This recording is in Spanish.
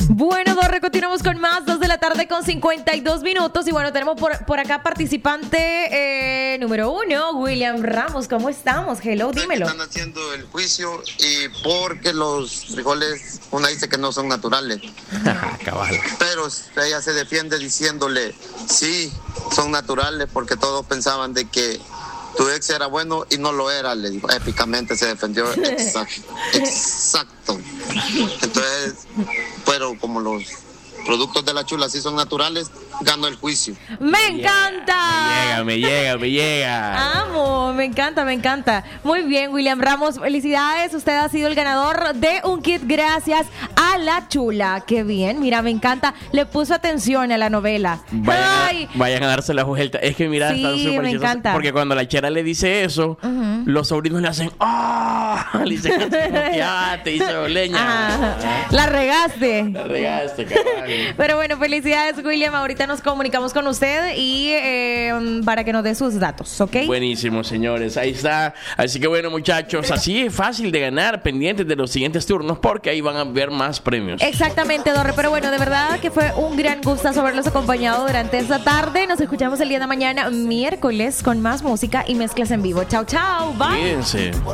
Bueno, Dorre, continuamos con más, 2 de la tarde con 52 minutos. Y bueno, tenemos por acá participante número 1, William Ramos. ¿Cómo estamos? Hello, dímelo. Están haciendo el juicio y porque los frijoles, una dice que no son naturales. Cabal. Pero ella se defiende diciéndole, sí, son naturales porque todos pensaban de que tu ex era bueno y no lo era, le digo, épicamente se defendió. Exacto. Entonces, pero como los productos de la chula sí son naturales, ganó el juicio. ¡Me encanta! Me llega. Amo, me encanta. Muy bien, William Ramos, felicidades. Usted ha sido el ganador de un kit gracias a la chula. Qué bien, mira, me encanta. Le puso atención a la novela. Vayan a darse la vuelta. Es que mira, sí, están súper me chistosas, encanta. Porque cuando la chera le dice eso, los sobrinos le hacen ¡ah! Le dicen, ya te hizo leña. La regaste. La regaste, cabrón. Pero bueno, felicidades, William. Ahorita nos comunicamos con usted y para que nos dé sus datos, ¿ok? Buenísimo, señores. Ahí está. Así que bueno, muchachos, así es fácil de ganar, pendientes de los siguientes turnos, porque ahí van a ver más premios. Exactamente, Dorre. Pero bueno, de verdad que fue un gran gustazo haberlos acompañado durante esta tarde. Nos escuchamos el día de mañana, miércoles, con más música y mezclas en vivo. Chao, chao. Bye. Cuídense.